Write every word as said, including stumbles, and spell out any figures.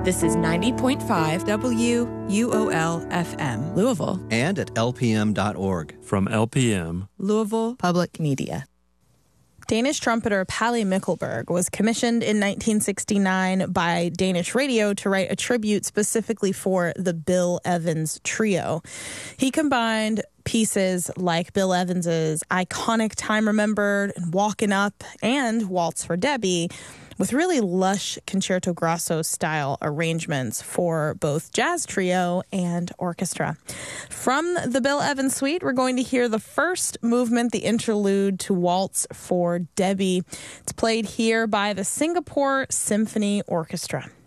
This is ninety point five W U O L F M, Louisville. And at L P M dot org. From L P M, Louisville Public Media. Danish trumpeter Palle Mikkelberg was commissioned in nineteen sixty-nine by Danish radio to write a tribute specifically for the Bill Evans Trio. He combined pieces like Bill Evans's iconic Time Remembered and Walkin' Up and Waltz for Debbie with really lush concerto grosso style arrangements for both jazz trio and orchestra. From the Bill Evans Suite, we're going to hear the first movement, the interlude to Waltz for Debbie. It's played here by the Singapore Symphony Orchestra.